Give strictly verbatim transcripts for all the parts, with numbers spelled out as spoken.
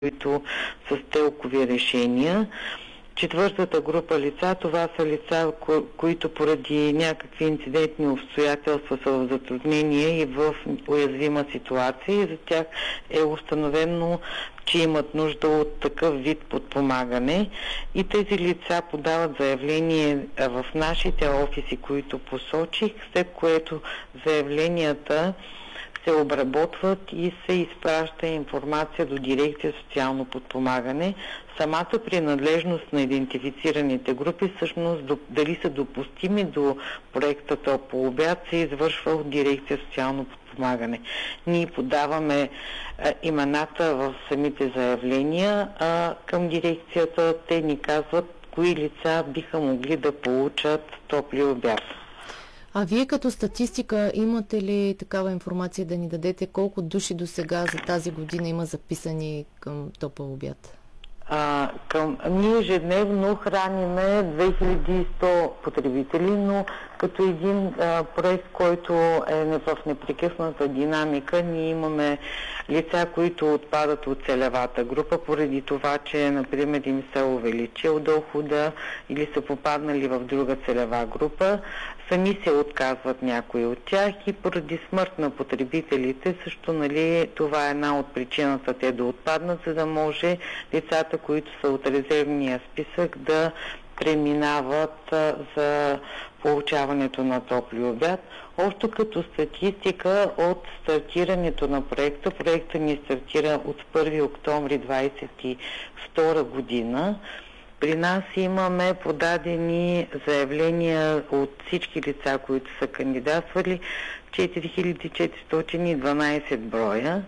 които са ТЕЛК-ови решения. Четвъртата група лица, това са лица, ко- които поради някакви инцидентни обстоятелства са в затруднение и в уязвима ситуация и за тях е установено, че имат нужда от такъв вид подпомагане и тези лица подават заявление в нашите офиси, които посочих, след което заявленията се обработват и се изпраща информация до дирекция социално подпомагане. Самата принадлежност на идентифицираните групи, всъщност дали са допустими до проекта Топъл обяд, се извършва от дирекция социално подпомагане. Ние подаваме а, имената в самите заявления а, към дирекцията. Те ни казват кои лица биха могли да получат топли обяд. А вие като статистика имате ли такава информация да ни дадете колко души до сега за тази година има записани към топъл обяд? А, към, ние ежедневно храниме две хиляди и сто потребители, но като един а, проект, който е в непрекъсната динамика, ние имаме лица, които отпадат от целевата група, поради това, че, например, им се увеличил дохода или са попаднали в друга целева група. Сами се отказват някои от тях и поради смърт на потребителите също, нали, това е една от причината те да отпаднат, за да може лицата, които са от резервния списък, да преминават а, за получаването на топли обяд. Още като статистика от стартирането на проекта, проекта ни стартира от първи октомври двадесет и втора година. При нас имаме подадени заявления от всички лица, които са кандидатствали, четири хиляди четиристотин и дванадесет броя.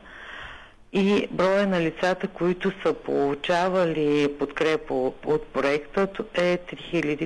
И броя на лицата, които са получавали подкрепа от проекта, е три хиляди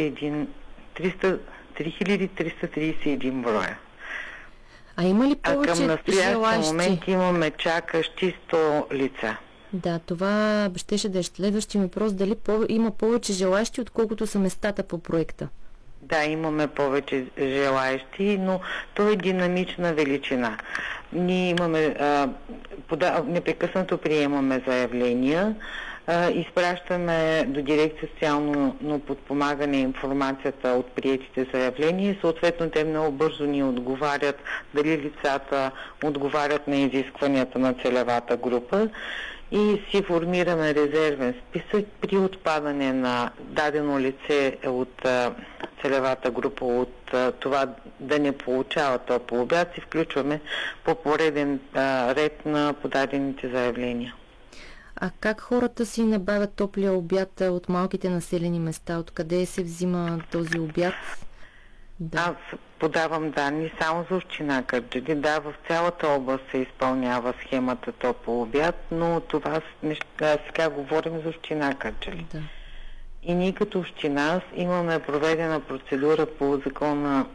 триста тридесет и един броя. А има ли повече а към настоящия желащи? момент имаме чакащи сто лица. Да, това щеше да е следващия въпрос. Дали по- има повече желащи, отколкото са местата по проекта? Да, имаме повече желаещи, но то е динамична величина. Ние имаме, а, пода, непрекъснато приемаме заявления, а, изпращаме до дирекция социално подпомагане информацията от приетите заявления и съответно те много бързо ни отговарят дали лицата отговарят на изискванията на целевата група и си формираме резервен списък при отпадане на дадено лице от а, целевата група от а, това да не получава топъл обяд, си включваме по пореден а, ред на подадените заявления. А как хората си набавят топлия обяд от малките населени места? Откъде се взима този обяд? Да. Аз подавам данни само за община Кърджали. Да, в цялата област се изпълнява схемата топъл обяд, но това неща, сега говорим за община Кърджали. Да. И ние като община имаме проведена процедура по закона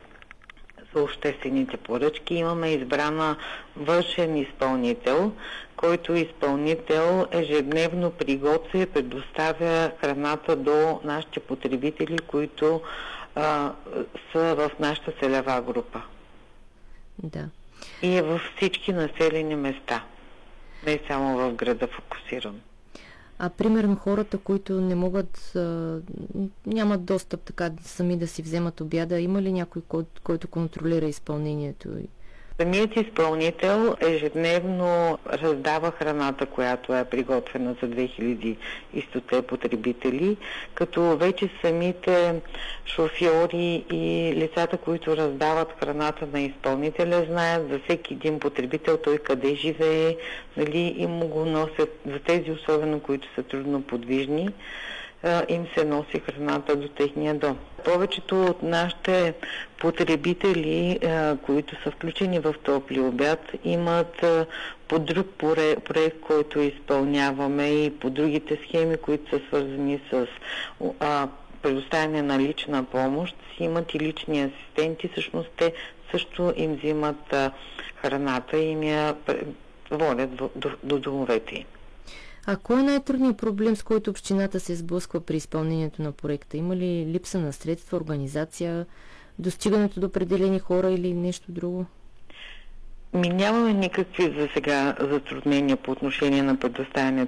за обществените поръчки. Имаме избрана външен изпълнител, който изпълнител ежедневно приготвя и предоставя храната до нашите потребители, които а, са в нашата целева група. Да. И е във всички населени места. Не само в града фокусирано. А примерно хората, които не могат, а, нямат достъп така сами да си вземат обяда, има ли някой, кой, който контролира изпълнението? Самият изпълнител ежедневно раздава храната, която е приготвена за две хиляди и сто потребители, като вече самите шофьори и лицата, които раздават храната на изпълнителя, знаят за всеки един потребител той къде живее, нали, и му го носят за тези, особено които са трудно подвижни, им се носи храната до техния дом. Повечето от нашите потребители, които са включени в топли обяд, имат по друг проект, който изпълняваме и по другите схеми, които са свързани с предоставяне на лична помощ, си имат и лични асистенти. Всъщност те също им взимат храната и им я водят до, до, до домовете им. А кой е най-трудният проблем, с който общината се сблъсква при изпълнението на проекта? Има ли липса на средства, организация, достигането до определени хора или нещо друго? Ми нямаме никакви за сега затруднения по отношение на предоставянето